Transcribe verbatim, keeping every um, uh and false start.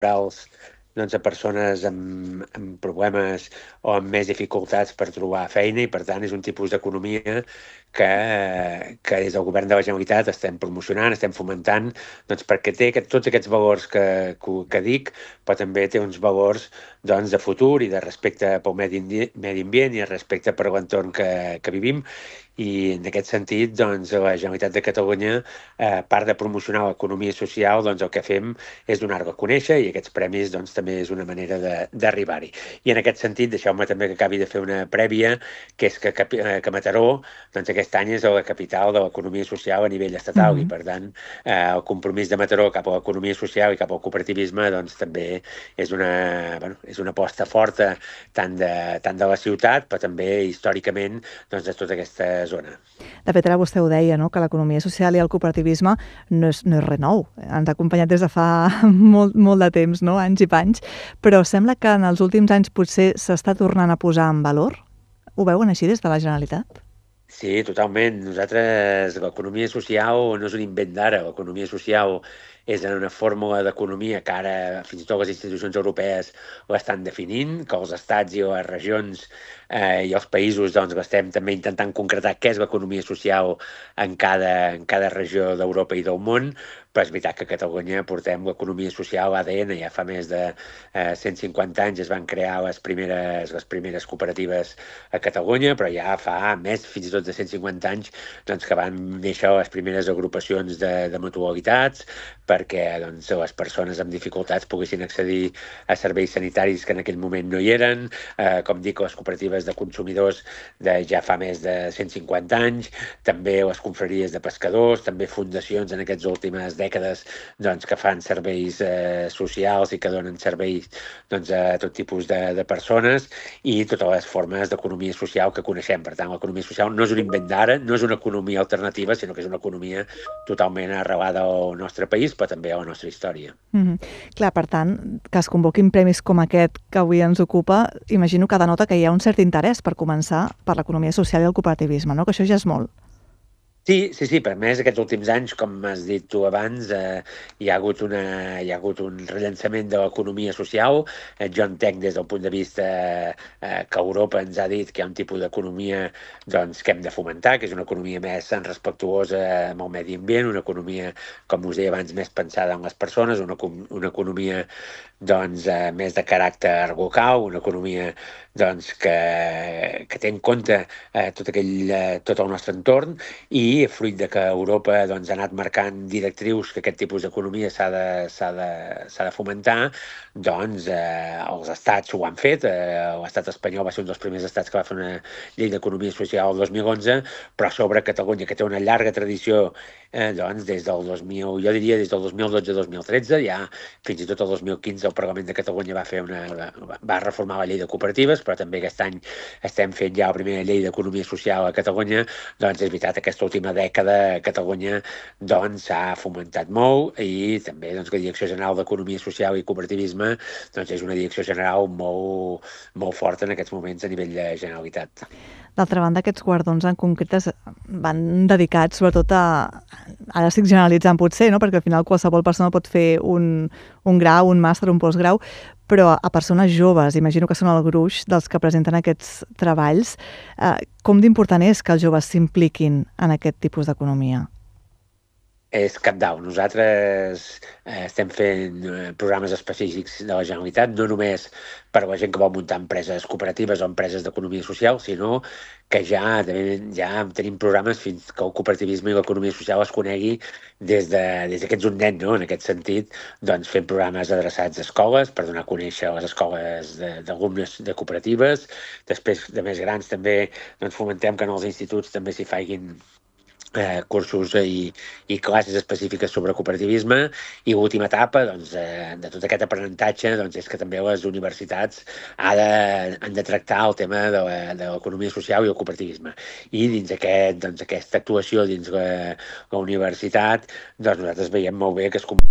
laborals doncs, a persones amb, amb problemes o amb més dificultats per trobar feina i, per tant, és un tipus d'economia que, que des del govern de la Generalitat estem promocionant, estem fomentant, doncs, perquè té aquest, tots aquests valors que, que, que dic, però també té uns valors doncs, de futur i de respecte pel medi, medi ambient i de respecte per l'entorn que, que vivim. I en aquest sentit, doncs, la Generalitat de Catalunya, eh, a part de promocionar l'economia social, doncs, el que fem és donar-la a conèixer i aquests premis doncs, també és una manera d'arribar-hi. I en aquest sentit, deixeu-me també que acabi de fer una prèvia, que és que, que Mataró doncs, aquest any és la capital de l'economia social a nivell estatal Mhm. i, per tant, eh, el compromís de Mataró cap a l'economia social i cap al cooperativisme doncs, també és una, bueno, és una aposta forta tant de, tant de la ciutat, però també històricament doncs, de tota aquesta zona. De fet, ara vostè ho deia, no? Que l'economia social i el cooperativisme no és, no és res nou. Ens ha acompanyat des de fa molt, molt de temps, no? Anys i panys, però sembla que en els últims anys potser s'està tornant a posar en valor. Ho veuen així des de la Generalitat? Sí, totalment. Nosaltres, l'economia social no és un invent d'ara. L'economia social és una fórmula d'economia que ara fins i tot les institucions europees l'estan definint, que els estats i les regions eh, i els països doncs, estem també intentant concretar què és l'economia social en cada, en cada regió d'Europa i del món, però és veritat que a Catalunya portem l'economia social, l'A D N, ja fa més de eh, cent cinquanta anys es van crear les primeres, les primeres cooperatives a Catalunya, però ja fa més, fins i tot de cent cinquanta anys, doncs, que van néixer les primeres agrupacions de, de mutualitats perquè doncs, les persones amb dificultats poguessin accedir a serveis sanitaris que en aquell moment no hi eren, eh, com dic, les cooperatives de consumidors de ja fa més de cent cinquanta anys, també les confraries de pescadors, també fundacions en aquestes últimes dècades doncs, que fan serveis eh, socials i que donen serveis doncs, a tot tipus de, de persones i totes les formes d'economia social que coneixem. Per tant, l'economia social no és un invent d'ara, no és una economia alternativa, sinó que és una economia totalment arrelada al nostre país, però també a la nostra història. Mhm. Clar, per tant, que es convoquin premis com aquest que avui ens ocupa, imagino que denota que hi ha un cert interès per començar per l'economia social i el cooperativisme, no? Que això ja és molt. Sí, sí, sí, per més aquests últims anys, com has dit tu abans, eh, hi ha hagut, una, hi ha hagut un rellançament de l'economia social. Eh, jo entenc des del punt de vista eh, que Europa ens ha dit que hi ha un tipus d'economia doncs, que hem de fomentar, que és una economia més respectuosa amb el medi ambient, una economia, com us deia abans, més pensada en les persones, una, una economia doncs, eh, més de caràcter local, una economia doncs, que, que té en compte eh, tot, aquell, eh, tot el nostre entorn i fruit de que Europa doncs, ha anat marcant directrius que aquest tipus d'economia s'ha de, s'ha de, s'ha de fomentar, doncs eh, els estats ho han fet. Eh, L'estat espanyol va ser un dels primers estats que va fer una llei d'economia social el dos mil onze, però a sobre Catalunya, que té una llarga tradició eh, doncs, des del dos mil, jo diria des del dos mil dotze-dos mil tretze, ja fins i tot el dos mil quinze el Parlament de Catalunya va fer una, va, va reformar la llei de cooperatives, però també aquest any estem fent ja la primera llei d'economia social a Catalunya. Doncs és veritat, aquesta última dècada a Catalunya doncs s'ha fomentat molt i també doncs, la Direcció General d'Economia Social i Cooperativisme doncs, és una direcció general molt, molt forta en aquests moments a nivell de Generalitat. D'altra banda, aquests guardons en concret es van dedicats sobretot a... Ara estic generalitzant potser, no? Perquè al final qualsevol persona pot fer un, un grau, un màster, un postgrau, però a persones joves, imagino que són el gruix dels que presenten aquests treballs. Eh, com d'important és que els joves s'impliquin en aquest tipus d'economia? És cabdal. Nosaltres eh, estem fent eh, programes específics de la Generalitat, no només per a la gent que vol muntar empreses cooperatives o empreses d'economia social, sinó que ja, ja tenim programes fins que el cooperativisme i l'economia social es conegui des de, des de que ets un nen, no? En aquest sentit, doncs fent programes adreçats a escoles per donar a conèixer les escoles d'alumnes de, de cooperatives. Després, de més grans, també doncs, fomentem que en els instituts també s'hi facin Eh, cursos i, i classes específiques sobre cooperativisme i l'última etapa doncs, eh, de tot aquest aprenentatge doncs, és que també les universitats ha de, han de tractar el tema de l'economia social i el cooperativisme i dins aquest, doncs, aquesta actuació dins la, la universitat doncs, nosaltres veiem molt bé que es